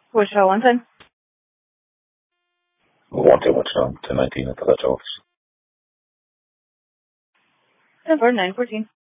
Hotel 110. 110, 1019 at the Dutch office. 10-4, 914.